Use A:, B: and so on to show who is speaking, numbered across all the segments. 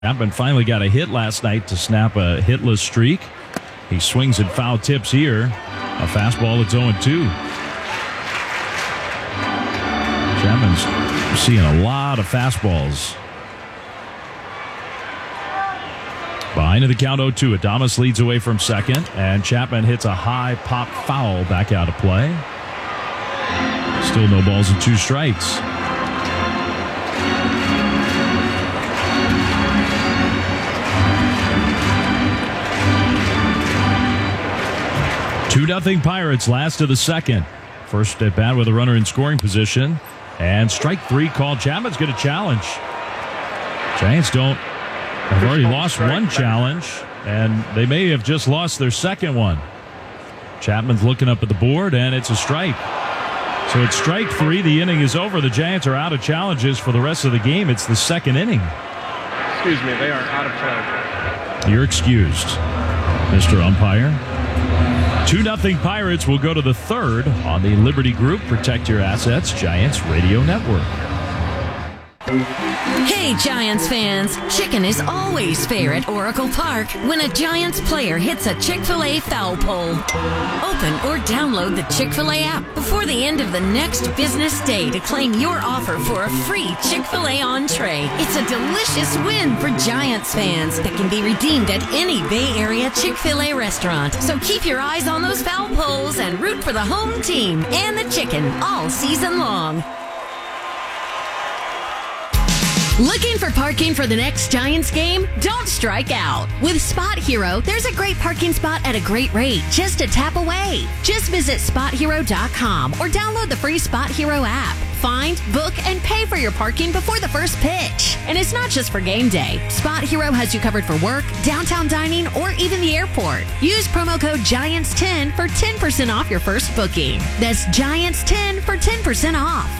A: Chapman finally got a hit last night to snap a hitless streak. He swings at foul tips here. A fastball that's 0-2. Chapman's seeing a lot of fastballs. Behind in the count 0-2. Adames leads away from second, and Chapman hits a high pop foul back out of play. Still no balls and 2 strikes. Two 2-0 Pirates, last of the second. First at bat with a runner in scoring position. And strike 3 called. Chapman's going to challenge. Giants have already lost one challenge, and they may have just lost their second one. Chapman's looking up at the board, and it's a strike. So it's strike 3. The inning is over. The Giants are out of challenges for the rest of the game. It's the second inning.
B: Excuse me, they are out of challenges.
A: You're excused, Mr. Umpire. 2-0 Pirates will go to the third on the Liberty Group Protect Your Assets Giants Radio Network.
C: Hey, Giants fans. Chicken is always fair at Oracle Park when a Giants player hits a Chick-fil-A foul pole. Open or download the Chick-fil-A app before the end of the next business day to claim your offer for a free Chick-fil-A entree. It's a delicious win for Giants fans that can be redeemed at any Bay Area Chick-fil-A restaurant. So keep your eyes on those foul poles and root for the home team and the chicken all season long. Looking for parking for the next Giants game? Don't strike out. With Spot Hero, there's a great parking spot at a great rate, just a tap away. Just visit SpotHero.com or download the free Spot Hero app. Find, book, and pay for your parking before the first pitch. And it's not just for game day. Spot Hero has you covered for work, downtown dining, or even the airport. Use promo code GIANTS10 for 10% off your first booking. That's GIANTS10 for 10% off.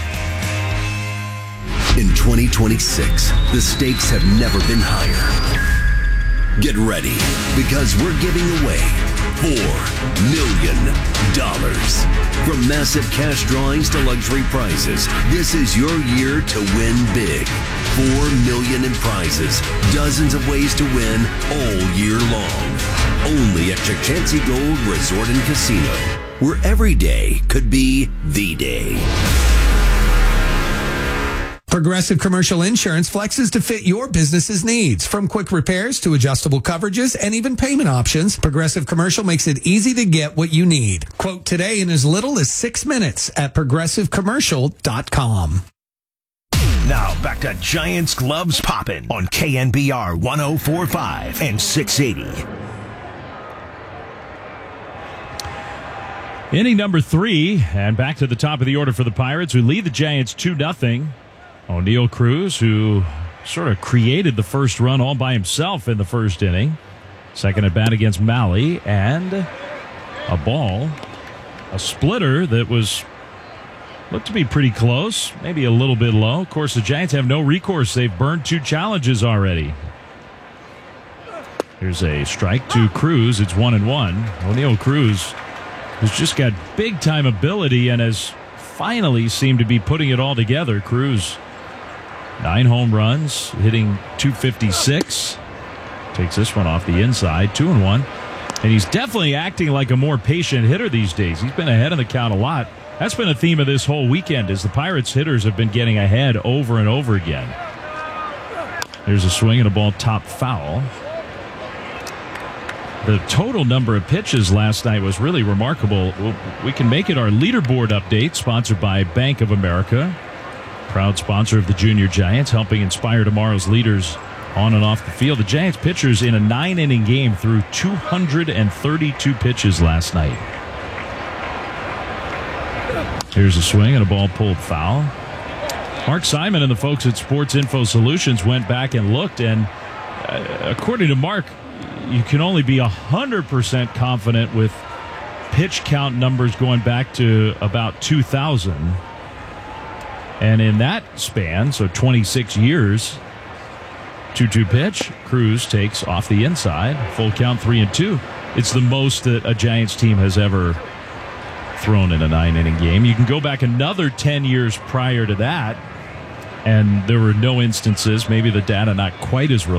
D: In 2026, the stakes have never been higher. Get ready, because we're giving away $4 million. From massive cash drawings to luxury prizes, this is your year to win big. $4 million in prizes, dozens of ways to win all year long. Only at Chukchansi Gold Resort and Casino, where every day could be the day.
E: Progressive Commercial Insurance flexes to fit your business's needs. From quick repairs to adjustable coverages and even payment options, Progressive Commercial makes it easy to get what you need. Quote today in as little as 6 minutes at progressivecommercial.com.
F: Now back to Giants Gloves Poppin' on KNBR 104.5 and 680.
A: Inning number 3, and back to the top of the order for the Pirates, who lead the Giants 2-0. O'Neal Cruz, who sort of created the first run all by himself in the first inning. Second at bat against Mahle, and a ball, a splitter that looked to be pretty close, maybe a little bit low. Of course, the Giants have no recourse. They've burned 2 challenges already. Here's a strike to Cruz. It's 1-1. O'Neal Cruz has just got big-time ability and has finally seemed to be putting it all together. Cruz, 9 home runs, hitting .256. Takes this one off the inside, 2-1. And he's definitely acting like a more patient hitter these days. He's been ahead of the count a lot. That's been a theme of this whole weekend, is the Pirates hitters have been getting ahead over and over again. There's a swing and a ball top foul. The total number of pitches last night was really remarkable. We can make it our leaderboard update, sponsored by Bank of America. Proud sponsor of the Junior Giants, helping inspire tomorrow's leaders on and off the field. The Giants pitchers in a 9-inning game threw 232 pitches last night. Here's a swing and a ball pulled foul. Mark Simon and the folks at Sports Info Solutions went back and looked, and according to Mark, you can only be 100% confident with pitch count numbers going back to about 2000. And in that span, so 26 years, 2-2 pitch, Cruz takes off the inside, full count 3-2. It's the most that a Giants team has ever thrown in a 9-inning game. You can go back another 10 years prior to that, and there were no instances, maybe the data not quite as